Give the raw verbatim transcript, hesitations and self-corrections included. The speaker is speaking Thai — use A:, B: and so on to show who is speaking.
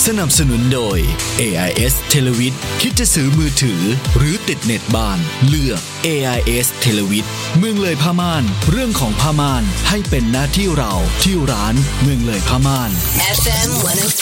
A: สนับสนุนโดย เอ ไอ เอส Televid คิดจะซื้อมือถือหรือติดเน็ตบ้านเลือก เอ ไอ เอส Televid เมืองเลยผ้าม่านเรื่องของผ้าม่านให้เป็นหน้าที่เราที่ร้านเมืองเลยผ้าม่าน
B: เอฟ เอ็ม หนึ่งศูนย์